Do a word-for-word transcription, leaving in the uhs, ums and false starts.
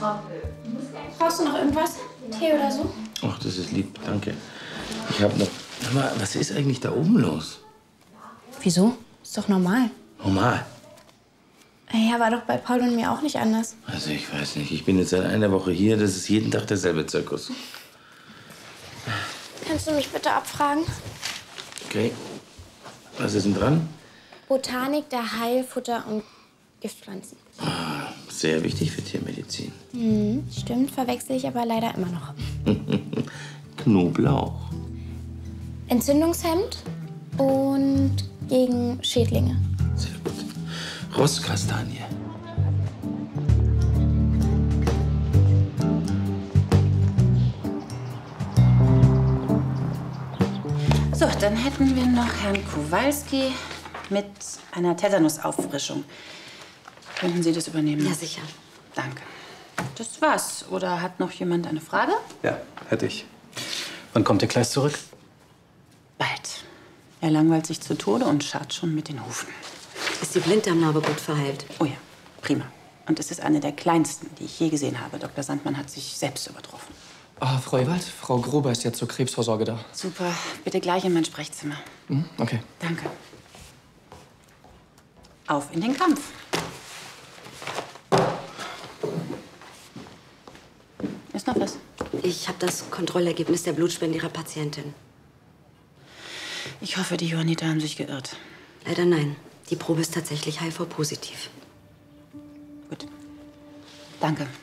Brauchst du noch irgendwas? Tee oder so? Ach, das ist lieb, danke. Ich hab noch... Hör mal, was ist eigentlich da oben los? Wieso? Ist doch normal. Normal? Ja, war doch bei Paul und mir auch nicht anders. Also ich weiß nicht, ich bin jetzt seit einer Woche hier, das ist jeden Tag derselbe Zirkus. Kannst du mich bitte abfragen? Okay. Was ist denn dran? Botanik der Heilfutter und Giftpflanzen. Ah, sehr wichtig für Tiermedizin. Mhm, stimmt, verwechsel ich aber leider immer noch. Knoblauch. Entzündungshemd und gegen Schädlinge. Sehr gut. Rosskastanie. So, dann hätten wir noch Herrn Kowalski mit einer Tetanusauffrischung. Könnten Sie das übernehmen? Ja, sicher. Danke. Das war's. Oder hat noch jemand eine Frage? Ja, hätte ich. Wann kommt der Kleist zurück? Bald. Er langweilt sich zu Tode und scharrt schon mit den Hufen. Ist die Blinddarmnarbe gut verheilt? Oh ja, prima. Und es ist eine der kleinsten, die ich je gesehen habe. Doktor Sandmann hat sich selbst übertroffen. Ah, Frau Ewald, Frau Gruber ist jetzt zur Krebsvorsorge da. Super. Bitte gleich in mein Sprechzimmer. Mhm, okay. Danke. Auf in den Kampf. Ist noch was? Ich habe das Kontrollergebnis der Blutspende Ihrer Patientin. Ich hoffe, die Johanniter haben sich geirrt. Leider nein. Die Probe ist tatsächlich H I V-positiv. Gut. Danke.